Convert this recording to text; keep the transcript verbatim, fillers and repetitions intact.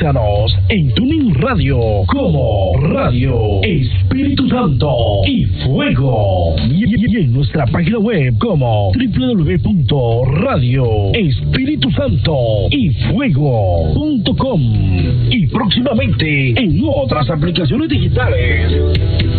Búscanos en TuneIn Radio como Radio Espíritu Santo y Fuego. Y, y- y en nuestra página web como w w w punto radio espíritu santo y fuego punto com. Y próximamente en otras aplicaciones digitales.